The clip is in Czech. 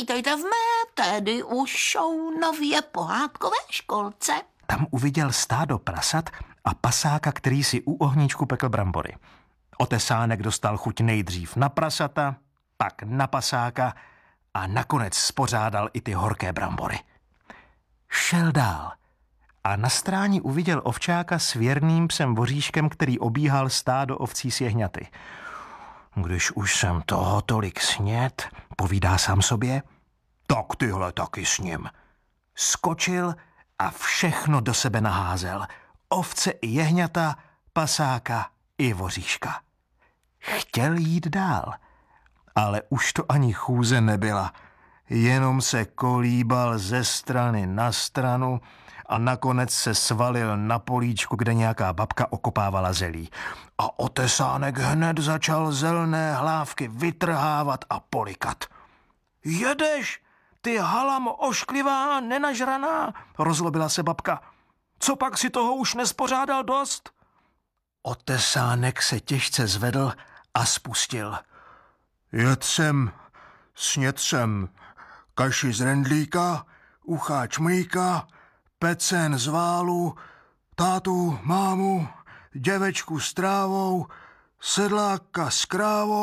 Vítejte v mé, tedy už nově pohádkové školce. Tam uviděl stádo prasat a pasáka, který si u ohníčku pekl brambory. Otesánek dostal chuť nejdřív na prasata, pak na pasáka a nakonec spořádal i ty horké brambory. Šel dál a na stráni uviděl ovčáka s věrným psem Voříškem, který obíhal stádo ovcí s jehňaty. Když už jsem toho tolik snět, povídá sám sobě, tak tyhle taky sním. Skočil a všechno do sebe naházel. Ovce i jehňata, pasáka i Voříška. Chtěl jít dál, ale už to ani chůze nebyla. Jenom se kolíbal ze strany na stranu a nakonec se svalil na políčku, kde nějaká babka okopávala zelí. A otesánek hned začal zelné hlávky vytrhávat a polikat. Jedeš, ty halamo ošklivá, nenažraná, rozlobila se babka. Co pak si toho už nespořádal dost? Otesánek se těžce zvedl a spustil. Jet jsem, sněd jsem, kaši z rendlíka, ucháč mlíka, pecen z válu, tátu, mámu, děvečku s trávou, sedláka s krávou.